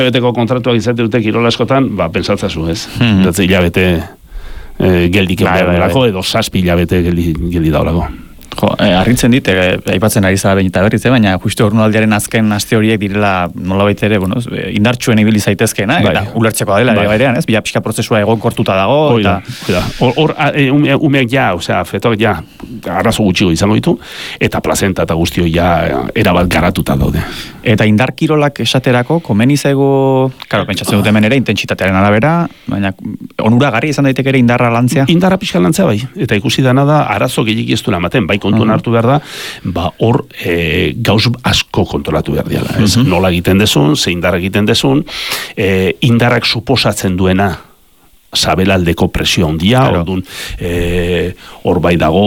Hilabeteko kontratuak izate dute kirol askotan, pentsatzazu, ez? Datze hilabete geldik edo edo 7 hilabete geldi daulako. Harritzen dit, aipatzen ari zara behin eta berriz, baina justu ordunaldiaren azken aste horiek direla nolabait ere, indartsuen ibili zaitezkeena, eta ulertzeko dela berean, ez? Bila pixka prozesua egonkortuta dago, eta... Hor, umeak fetoak arrazo gutxigo izango ditu, eta plazenta eta guztio erabat garatuta daude. Eta indar kirolak esaterako, komeni zaigu, karo, pentsatzen dut hemen ere, intentsitatearen arabera, baina onuragarri izan daiteke ere indarra lantzea? Indarra pixka lantzea bai, eta ikusi dana da, arazo gehiagik ez duela ematen, bai kontuan hartu behar da, hor gauz asko kontrolatu behar diala. Nola egiten dezun, ze indarra egiten dezun, indarrak suposatzen duena sabelaldeko presio handia, hor bai dago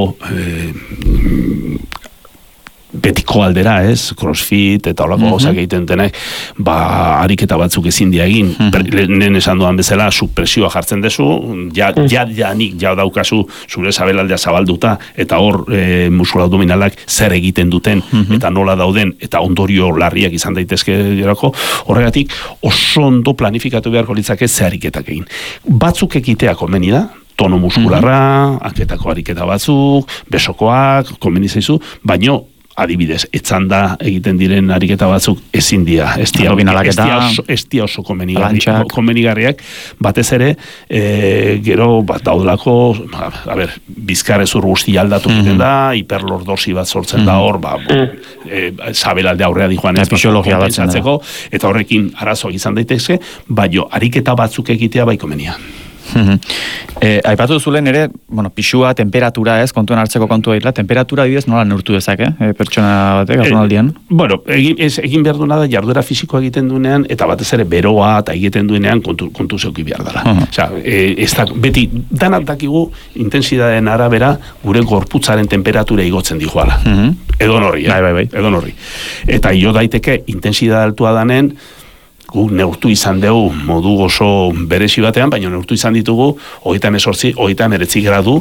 betiko aldera, crossfit eta holako gauzak egiten denek, ariketa batzuk ezin dia egin, lehen esan duan bezala, subpresioa jartzen dezu, nik daukazu zure sabelaldea zabalduta, eta hor muskula abdominalak zer egiten duten, eta nola dauden, eta ondorio larriak izan daitezke gerako, horregatik oso ondo planifikatu beharko litzake ze ariketak egin. Batzuk ekitea komeni da, tono muskularra, hanketako ariketa batzuk, besokoak, komeni zaizu, baino adibidez, etzanda egiten diren ariketa batzuk ezin dia, ez dia oso komenigarriak, batez ere, gero daudolako, bizkarrezur guzti aldatu egiten da, hiperlordosi bat sortzen da hor, sabelalde aurrea dijoan ez, kompensatzeko, eta horrekin arazoak izan daitezke, baino, ariketa batzuk egitea bai komenia. Aipatu duzulen ere, pixua, temperatura kontuan hartzeko kontua dira, temperatura adibidez nola neurtu dezake, pertsona batek, jardunaldian? Egin behar duena da, jarduera fisikoa egiten duenean, eta batez ere beroa eta egiten duenean kontu zeuki behar dela. Beti, danak dakigu, intensidadeen arabera, gure gorputzaren temperatura igotzen dijoala. Edon horri. Eta jo daiteke, intensidade altua danen, guk neurtu izan dugu modu oso berezi batean, baina neurtu izan ditugu 38, 39 gradu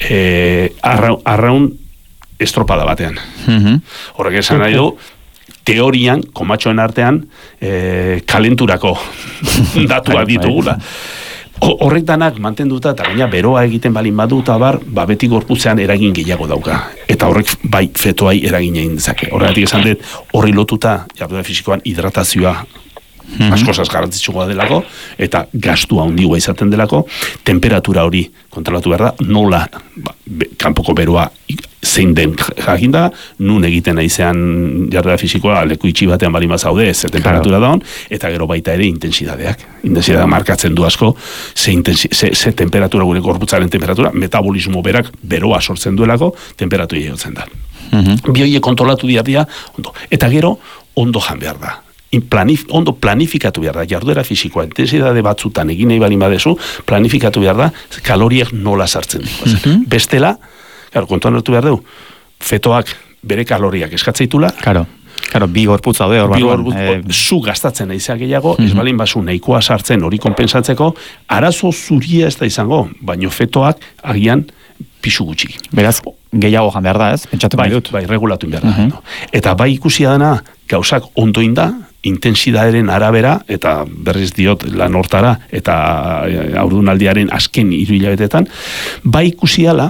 arraun estropada batean. Horrek esan nahi du, teorian, komatxoen artean, kalenturako datuak ditugula. Horrek danak mantenduta, eta gaina beroa egiten balin badu, eta beti gorputzean eragin gehiago dauka. Eta horrek bai fetoai eragin egin dezake. Horregatik esan dut, horri lotuta, jarduera fisikoan hidratazioa askosaz garrantzitsua delako, eta gastua handiua izaten delako, temperatura hori kontrolatu behar da, nola kanpoko beroa zein den jakinda, nun egiten aizean jarduera fisikoa leku itxi batean bali mazaude, ze temperatura daun, eta gero baita ere intensidadeak. Intensidadea markatzen du asko, ze temperatura gure gorputzaren temperatura, metabolismo berak beroa sortzen duelako, temperatura jotzen da. Bioie kontrolatu diardia, ondo. Eta gero, ondo jan behar da. Ondo planifikatu behar da, jarduera fisikoa, intensidade batzutan egin nahi balin badezu, planifikatu behar da, kaloriak nola sartzen dira. Bestela, kontuan hartu behar dugu, fetoak bere kaloriak eskatzeitula, bi gorputz daude hor barruan. Zu gastatzen naizea gehiago, ez balin bazu nahikoa sartzen hori konpensatzeko, arazo zuria ez da izango, baino fetoak agian pisu gutxi. Beraz, gehiago jan behar da, ez? Pentsatu bai dut. Bai, regulatu behar da. Eta bai ikusia dana, gauzak ondoin da, intensidaderen arabera, eta berriz diot lan hortara, eta haurdunaldiaren azken 3 hilabetetan, bai ikusiala,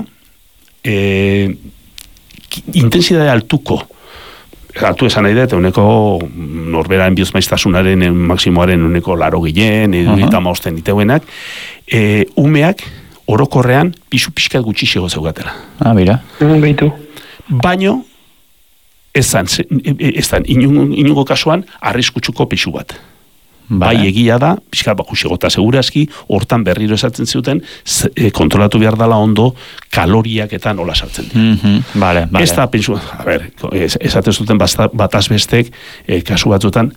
intensidade altuko, altu esan nahi dut, uneko norberaren biozmaiztasunaren maksimoaren uneko 80, 75 iteuenak, umeak, orokorrean, pisu pixkat gutxixego zeugatela. Mira. Beitu. Baino, ez dan, inungo kasuan, arriskutsuko pisu bat. Bai egia da, pixkat bakuxego eta segurazki, hortan berriro esaten zuten, kontrolatu behar dela ondo, kaloriak eta nola sartzen dira. Ez da, esaten zuten bataz bestek, kasu batzutan,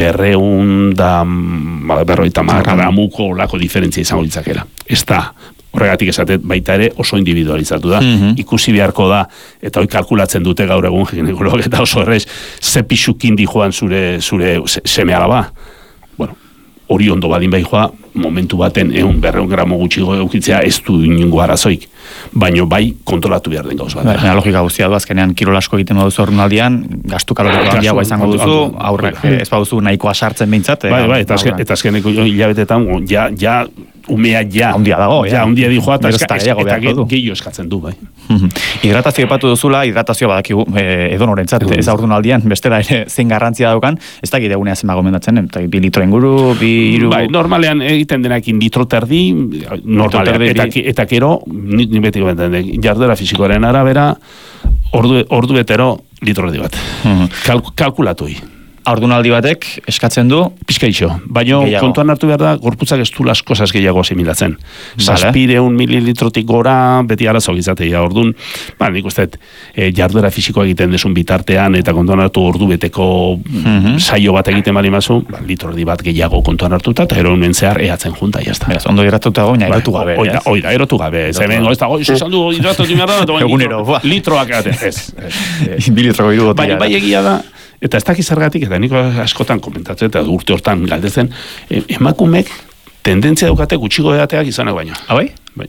200 gramuko lako diferentzia izango litzakera. Ez da, horregatik esatet baita ere oso individualizatu da. Ikusi beharko da, eta hoi kalkulatzen dute gaur egun ginekolog eta oso errez, ze pixukin dijoan zure seme alaba. Bueno, hori ondo badin bai joa, momentu baten 100-200 gramo gutxigo eukitzea ez du inungo arazoik. baino bai kontrolatu behar den gauz bat. Baina logika guztia du, azkenean kirol asko egiten baduzu ordunaldian, gastu kaloriko handiagoa izango duzu, aurre, ez baduzu nahikoa sartzen behintzat. Bai, eta azkeneko hilabetetan, ja, umea ja. Handia dago, ja. Handia dijoa, eta gehiago eskatzen du, bai. Hidratazio epatu duzula, hidratazioa badakigu edonorentzat, ez aurdunaldian, bestela ere zein garrantzia daukan, ez dakit egunea zenba gomendatzen, 2 litro inguru, 2 3. Bai, normalean egiten denakin litro terdi, normalean, eta kero, ni beti gomendatzen, jarduera fisikoaren arabera, ordu betero litro erdi bat. Kalkulatui. Aurdunaldi batek eskatzen du pizkaixo, baina kontuan hartu behar da gorputzak ez du las cosas gehiago asimilatzen. 700 mililitrotik gora beti arazo gizatea. Ordun, nik uste jarduera fisikoa egiten desun bitartean eta kontuan hartu ordu beteko saio bat egiten bali mazu, litro erdi bat gehiago kontuan hartuta eta eronen zehar eatzen junta, jazta. Beraz, ondo hidratuta goina, erotu gabe. Oida, erotu gabe. Zemengo, ez da, esan du hidratatu behar da, egunero, litroak eaten. Ez. 2 litroko hiru botila. Bai egia da, eta ez dakiz zergatik, eta niko askotan komentatzen, eta urte hortan galdetzen, emakumek tendentzia daukate gutxigo edateak izanak baino. Bai? Bai.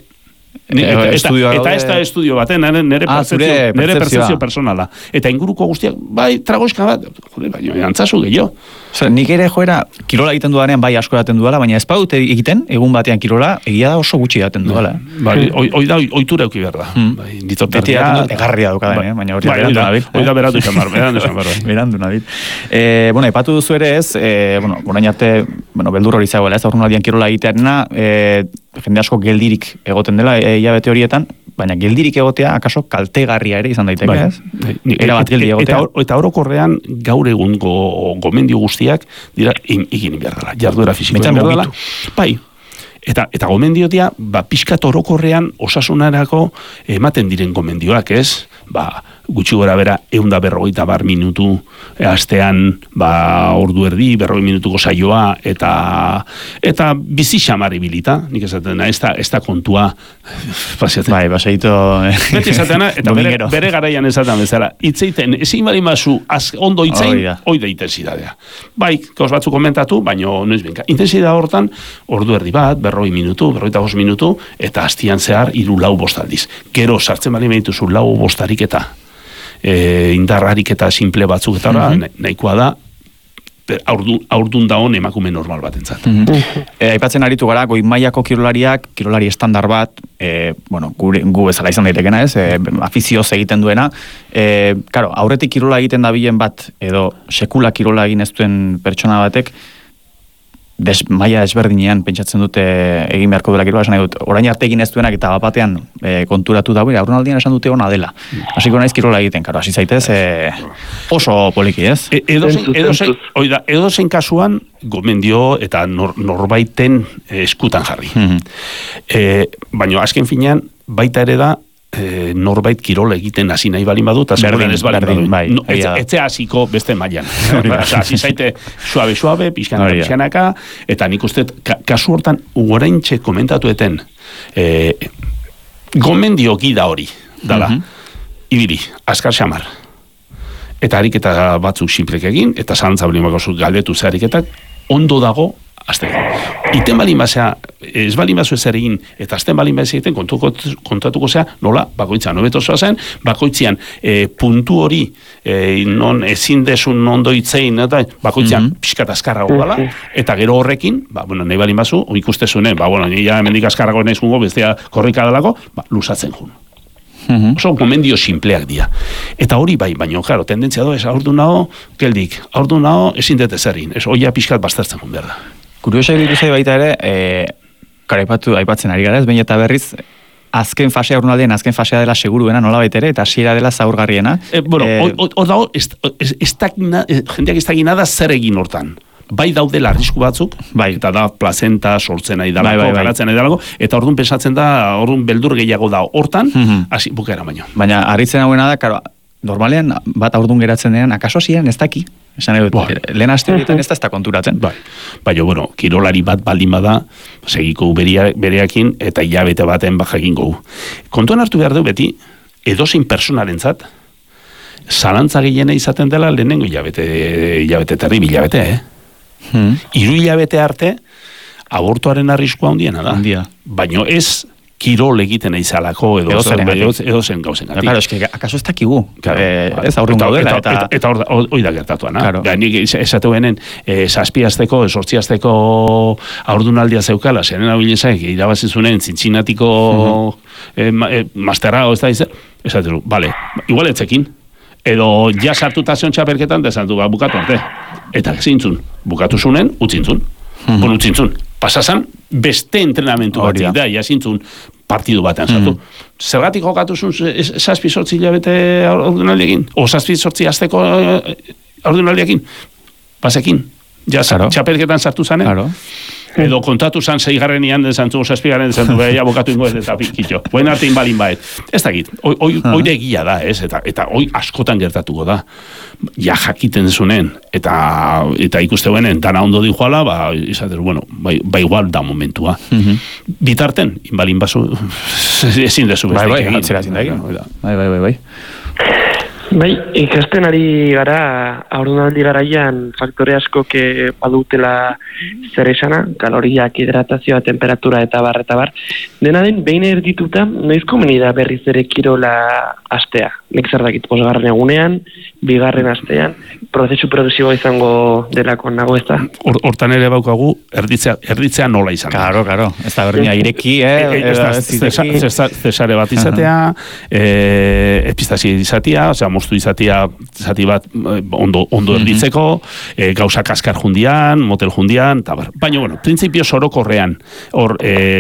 Eta ez da estudio baten, nire percepzio personala. Eta inguruko guztiak, bai, tragoizka bat, baina antzazu gehiago. Nik ere joera, kirola egiten dudanean bai asko daten dudala, baina ez badut egiten, egun batean kirola, egia da oso gutxi daten dudala. Bai, oitura euki behar da. Beti egarria daukadan, baina hori berandu nabil. Oida berandu izan behar. Berandu nabil. Epatu duzu ere ez, orain arte, beldur hori zagoela ez, aurrunaldian kirola egitearena, jende asko geldirik egoten dela hilabete horietan, baina geldirik egotea akaso kaltegarria ere izan daiteke, ez? Erabat geldi egotea. Eta orokorrean gaur egungo gomendio guztiak dira egin behar dela, jarduera fisikoa behar dela. Bai, eta gomendiotia, pixkat orokorrean osasunarako ematen diren gomendioak, ez? Gutxi gora bera, 150 minutu astean, ordu erdi, 40 minutuko saioa, eta bizi xamar ibilita, nik esaten, ez da kontua pasiatzen. Bai, baseito... Beti esatena, eta bere garaian esaten bezala, itzeiten, ezin bali mazu, ondo itzein, oida intensidadea. Bai, gauz batzuk komentatu, baina noiz benka. Intensidadea hortan, ordu erdi bat, 40 minutu, 45 minutu, eta hastian zehar, 3-4 aldiz. Gero, sartzen bali medituzu 4-5 ariketa, indarrarik eta simple batzuk eta nahikoa da aurdun daon emakume normal bat entzat. Aipatzen aritu gara, goi mailako kirolari estandar bat, gu bezala izan daitekena ez, afizioz egiten duena, aurretik kirola egiten dabilen bat, edo sekula kirola egin ez duen pertsona batek, maila desberdinean pentsatzen dute egin beharko duela kirola, esan nahi dut, orain arte egin ez duenak eta batean konturatu dago, aurrunaldian esan dute ona dela. Hasiko naiz kirola egiten, hasi zaitez oso poliki, ez? Edozein kasuan gomendio eta norbaiten eskutan jarri. Baina azken finean, baita ere da, norbait kirol egiten hasi nahi balin badu, eta seguran ez balin badu. Etzea hasiko beste mailan. Hasi zaite suabe, pixkanaka, eta nik uste, kasu hortan, oraintxe komentatueten, gomendio gida hori, dala, ibili, azkar xamar. Eta ariketa batzuk sinplek egin, eta zalantza balin bako galdetu ze ariketak, ondo dago, azteko. Iten balin basea, ez balin basu ez egin, eta azten balin basea egiten, kontatuko zea, nola, bakoitzean, nobetosoa zen, bakoitzean, puntu hori, non ezin desun ondo itzein, bakoitzean, pixkat azkarrago gala, eta gero horrekin, nahi balin basu, ikustezune, nire hemendik azkarrago nahi zungo, bestea korrika dalako, lusatzen jun. Oso gomendio simpleak dira. Eta hori bai, baina, claro, tendentzia da, aurdu naho, geldik, aurdu naho, ezin dut ezerin, oia pixkat bastartzen jun behar da. Kuriosa egitu zai baita ere, aipatzen ari gara ez, baina eta berriz, azken fasea aurrunaldean, azken fasea dela seguruena nola baitere, eta hasiera dela zaurgarriena. Hor dago, jendeak ez dakina da zer egin hortan. Bai daudela arrisku batzuk, eta da plazenta sortzen nahi dalako, garatzen nahi dalako, eta orduan pensatzen da, orduan beldur gehiago da hortan, hasi bukera baino. Baina harritzen hauena da, karo, normalean bat aurduan geratzen denean, akaso ziren ez daki? Esan edo, lehen aste horietan ez da konturatzen. Baina, kirolari bat baldin bada, segiko bereakin, eta hilabete baten bajakin gogu. Kontuan hartu behar du beti, edozein personarentzat, zalantza gehiena izaten dela lehenengo hilabete terri hilabete, 3 hilabete arte, abortuaren arriskua handiena da. Baina ez kirol egiten eizalako edo zen gauzengatik. Claro, eske akaso ez dakigu. Ez aurrun daudela eta hori da gertatuan, nik esatu benen 7 asteko, 8 asteko haurdunaldia zeukala, zeren abilezaik irabazizunen Cincinnatiko masterra ez da esatu, vale, igual etzekin, edo ja sartuta zion txapelketan dezantu, bukatu arte. Eta zintzun, bukatu zunen, utzintzun. Bon, utzintzun. Pasazan, beste entrenamentu bat da, ja zintzun partidu batean sartu. Zergatik jokatu zuen 7-8 hilabete haurdunaldiekin? O 7-8 asteko haurdunaldiekin? Basekin? Ja, txapelketan sartu zanen? Claro. Edo kontatu zan 6garrenian dezantzu, 7garren dezantzu, beha bokatu ingo ez eta kitxo. Buen arte inbalin baet. Ez dakit, oire egia da, ez? Eta oi askotan gertatuko da. Ja jakiten zunen, eta ikuste benen, dana ondo di joala, izater, bueno, ba igual da momentua. Bitarten, inbalin basu, ezin dezu beste egin. Bai. Bai, ikasten ari gara, haurdunaldi garaian faktore askok badutela zer esana, kaloriak, hidratazioa, temperatura eta bar. Dena den, behin erdituta, noiz komeni da berriz ere kirola astea. Nik zer dakit, 5. egunean, 2. astean, prozesu progresiboa izango delako nago ez da? Hortan ere baukagu, erditzea nola izango. Claro, ez da berdina ireki, zesare bat izatea, epistazio izatea, osea, moztu izatea, zati bat ondo erditzeko, gauza kaskar jundian, motel jundian, baina, bueno, printzipio sorokorrean, hor,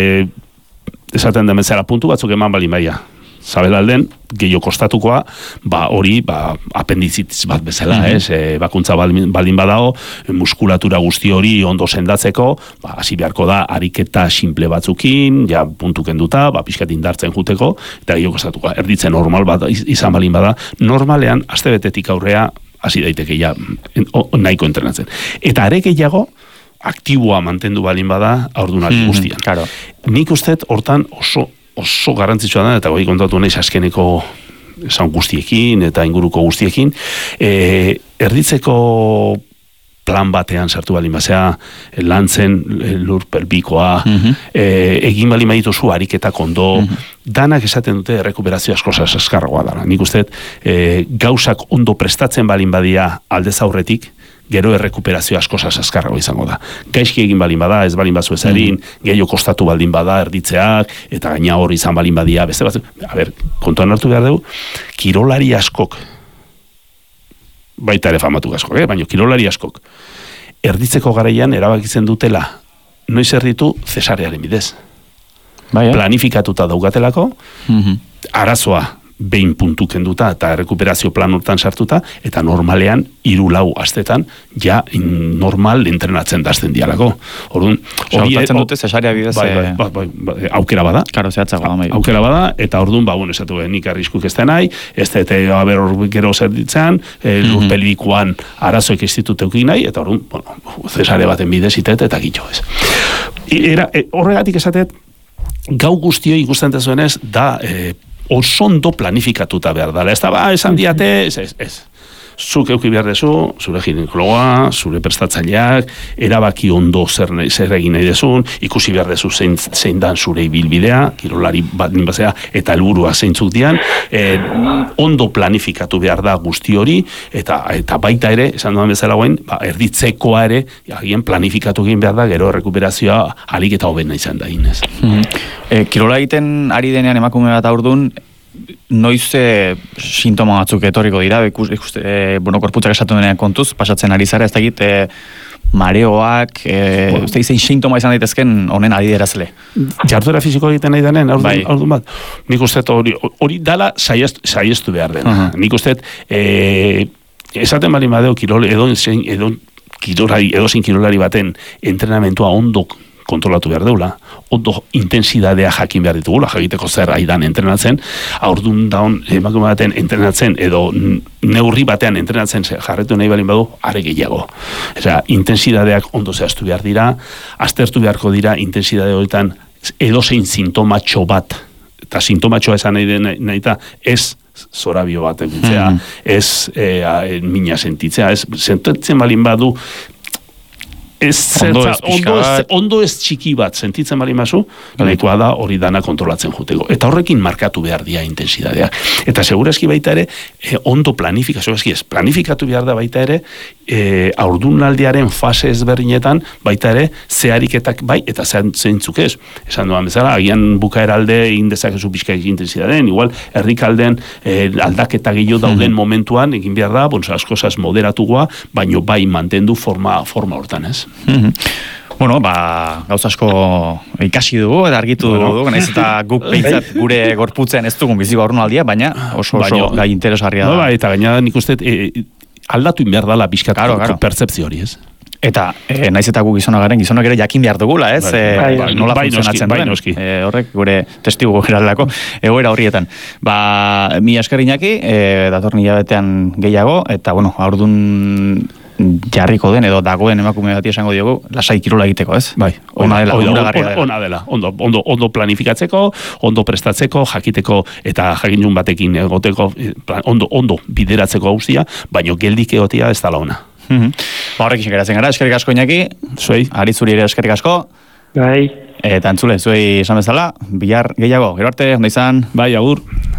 esaten den bezala puntu batzuk eman balin baia. Zabelalden, gehiago kostatukoa, hori, apendizitis bat bezala, bakuntza baldin badao, muskulatura guzti hori ondo sendatzeko, hasi beharko da, ariketa simple batzukin, ja puntu kenduta, pixkat indartzen juteko, eta gehiago kostatukoa, erditzen normal bat izan balin bada, normalean, astebetetik aurrea, hasi daiteke ja, nahiko entrenatzen. Eta are gehiago, aktiboa mantendu balin bada, haurdunaldi guztian. Claro. Nik usteet, hortan oso garrantzitsua da, eta goi kontatu nahiz azkeneko esan guztiekin eta inguruko guztiekin, erditzeko plan batean sartu balin bazea, lantzen lur pelbikoa, egin balin badituzu ariketak ondo, danak esaten dute rekuperazio asko azkarragoa dara. Nik usteet, gauzak ondo prestatzen balin badia aldez aurretik, gero errekuperazio asko azkarrago izango da. Gaizki egin balin bada, ez balin bazu ezarin, gehiago kostatu baldin bada erditzeak, eta gaina hor izan balin badia, beste batzu. Kontuan hartu behar dugu, kirolari askok, baita ere famatu askok, baina kirolari askok, erditzeko garaian erabakitzen dutela, noiz erditu zesarearen bidez. Planifikatuta daukatelako, arazoa, behin puntu kenduta eta rekuperazio plan hortan sartuta, eta normalean 3-4 astetan ja normal entrenatzen dazten dialako. Orduan, hortatzen dute zesarea bidez. Aukera bada. Karo, zehatzago da. Aukera bada, eta orduan, esatu nik arriskuk ez denai, ez dute gero zer ditzen, lur pelbikoan arazoek instituteukin nahi, eta orduan, zesare baten bidez itet eta gitxo ez. Horregatik esatet, gau guztioi ikusten dezuenez, da oso ondo planifikatuta behar dara. Ez da, esan diate, ez. Zuk euki behar dezu, zure ginekologa, zure prestatzaileak, erabaki ondo zer egin nahi dezun, ikusi behar dezu zein dan zure ibilbidea, kirolari bat ninbazea, eta helburua zeintzuk dian, ondo planifikatu behar da guzti hori, eta baita ere, esan duan bezala guen, erditzekoa ere, agien planifikatu egin behar da, gero errekuperazioa alik eta hobena izan da inez. Kirola egiten ari denean emakume bat aurdun, noiz sintoma batzuk etorriko dira, korputzak esatu denean kontuz, pasatzen ari zara, ez dakit, mareoak, zein sintoma izan daitezken honen adiderazle. Jarduera fisiko egiten nahi denen, aurdun bat. Nik uste hori dala saiestu behar dena. Nik uste esaten bali madeo edozein kirolari baten entrenamentua ondo kontrolatu behar deula, ondo intensidadea jakin behar ditugula, jakiteko zer aidan entrenatzen, aurdun daun emakume baten entrenatzen, edo neurri batean entrenatzen jarretu nahi balin badu, are gehiago. Intensidadeak ondo zehaztu behar dira, aztertu beharko dira intensidade horietan edozein sintomatxo bat, eta sintomatxoa esan nahi da, ez zorabio bat egitzea, ez mina sentitzea, ez sentitzen balin badu, ondo ez txiki bat sentitzen bali mazu, nahikoa da hori dana kontrolatzen juteko. Eta horrekin markatu behar dia intensidadeak. Eta segurazki baita ere, ondo planifikazio, planifikatu behar da baita ere, haurdunaldiaren fase ezberdinetan, baita ere, zehariketak bai, eta zeintzuk ez. Esan duan bezala, agian bukaeralde indezakezu pixkaik intensidadeen, igual, herrikalden aldaketa gehiago dauden momentuan, egin behar da, askozaz moderatugoa, baino bai mantendu forma hortan, ez? Bueno, gauz asko ikasi dugu, eta argitu dugu, naiz eta guk behintzat gure gorputzen ez dugun biziko haurdunaldia, baina oso gai interesgarria da. Eta gaina nik uste aldatu behar dala bizkatu pertzepzio hori, ez? Eta naiz eta gu gizonak ere jakin behar dugula, ez? Nola funtzionatzen duen. Horrek gure testigu geralako egoera horrietan. Mila esker Iñaki, datorren hilabetean gehiago, eta bueno, haurdun jarriko den edo dagoen emakume bati esango diogu lasai kirola egiteko, ez? Bai, ona dela. Ondo planifikatzeko, ondo prestatzeko, jakiteko eta jakinun batekin egoteko, ondo bideratzeko guztia, baino geldik egotea ez dela ona. Horrek geratzen gara, eskerrik asko Iñaki, zuei, Aritzuri ere eskerrik asko. Bai. Eta entzule, zuei esan bezala, bihar gehiago, gero arte, ondo izan. Bai, agur.